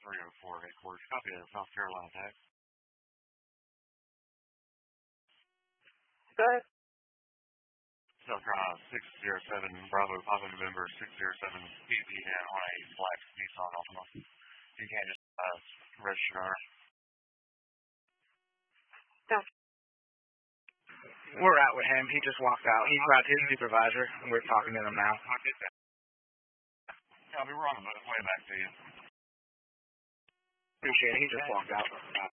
304 headquarters. Copy of South Carolina tax. Go ahead. South Carolina 607 Bravo Papa November 607 PPN on a black Nissan Altima. You can't just register on her. We're out with him. He just walked out. He grabbed his supervisor, and we're talking to him now. Copy, we're on the way back to you. Appreciate it. He just walked out.